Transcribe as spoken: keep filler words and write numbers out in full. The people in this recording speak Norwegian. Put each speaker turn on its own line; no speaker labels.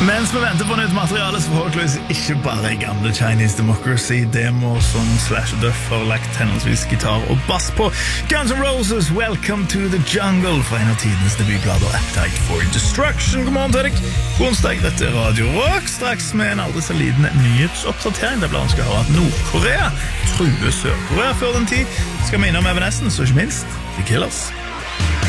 Mens vi venter på nytt materiale, så forhåpentligvis ikke bare i gamle Chinese Democracy demo som Slash og Duff har lagt henholdsvis gitar og bass på. Guns N' Roses, Welcome to the Jungle, for en av tidens debutblader, Appetite for Destruction. God morgen til deg. God onsdag, dette er Radio Rock. Straks med en aldri så liten nyhetsoppdatering, der blant annet skal høre at Nord-Korea truer Sør-Korea før den tid. Skal vi innom Evanescence, og ikke minst The Killers.